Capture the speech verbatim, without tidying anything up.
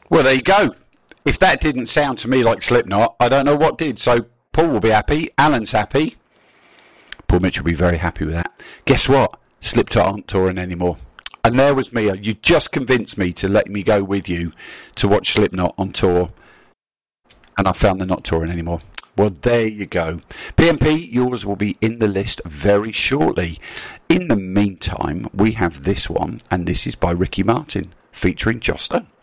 Well, there you go. If that didn't sound to me like Slipknot, I don't know what did. So Paul will be happy. Alan's happy. Paul Mitchell will be very happy with that. Guess what? Slipknot aren't touring anymore. And there was me. You just convinced me to let me go with you to watch Slipknot on tour. And I found they're not touring anymore. Well, there you go. P M P, yours will be in the list very shortly. In the meantime, we have this one, and this is by Ricky Martin, featuring Joss Stone.